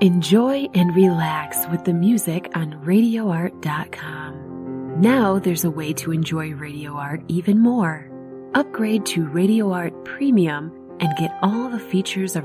Enjoy and relax with the music on RadioArt.com. Now there's a way to enjoy Radio Art even more. Upgrade to Radio Art Premium and get all the features of